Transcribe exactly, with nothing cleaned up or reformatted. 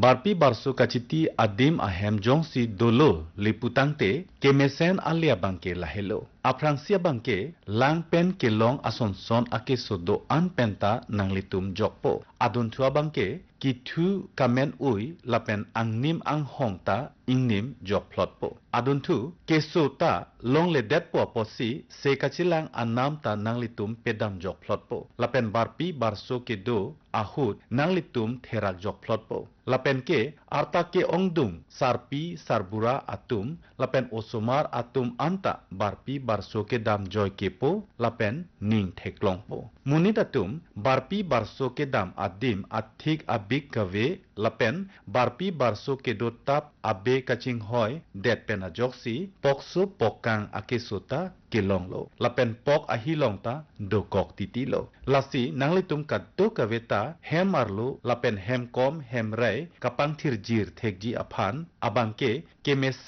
barpi barso kaciti adim ahem jongsi dolo liputangte kemesen alia bangke lahelo. Aprangsia bangke lang pen kelong asonson ake sodo an penta nang litum jokpo. Adun tua bangke kitu kamen ui lapen angnim ang hongta ingnim jok plotpo. Adun tu keso ta long ledet po posi se kacilang anam ta nang litum pedam jok plotpo. Lapen barpi barso ke do ahut nang litum terak jok plotpo. Lapen ke arta ke ongdung sarpi sarbura atum lapen osomar atum anta barpi barso ke dam joy kepo lapen ning teklongpo. Munit atum barpi barso ke dam adim atik abik kave lapen barpi barso ke dotap abe kaching hoy det pena joksi pokso pokang akesota kelonglo. Lapen pok ahilong ta dokok titilo. Lasi nanglitum kadto kaveta hem arlo lapen hem kom hem ray kapang tirjir thekji aphan abangke kemes